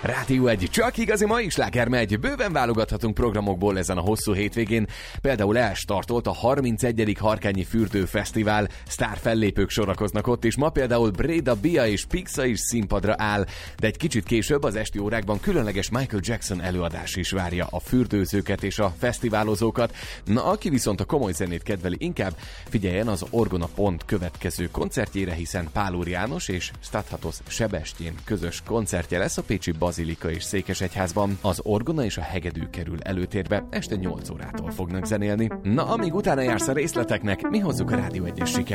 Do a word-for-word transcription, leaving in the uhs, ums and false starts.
Rádió egy, csak igazi mai sláger megy. Bőven válogathatunk programokból ezen a hosszú hétvégén. Például elstartolt a harmincegyedik Harkányi Fürdő Fesztivál. Sztár fellépők sorakoznak ott, és ma például Breda Bia és Pixa is színpadra áll. De egy kicsit később az esti órákban különleges Michael Jackson előadás is várja a fürdőzőket és a fesztiválozókat. Na, aki viszont a komoly zenét kedveli, inkább figyeljen az Orgona Pont következő koncertjére, hiszen Pál Úr János és Stathatos Sebestyén közös koncertje lesz a pécsi Bazilika és Székesegyházban. Az orgona és a hegedű kerül előtérbe, este nyolc órától fognak zenélni. Na, amíg utána jársz a részleteknek, mi hozzuk a Rádió egyes sikert.